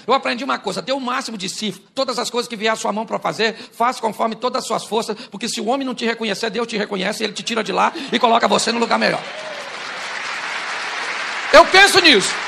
Eu aprendi uma coisa, dê o máximo de si, todas as coisas que vier à sua mão para fazer, faça conforme todas as suas forças, porque se o homem não te reconhecer, Deus te reconhece, ele te tira de lá e coloca você no lugar melhor. Eu penso nisso.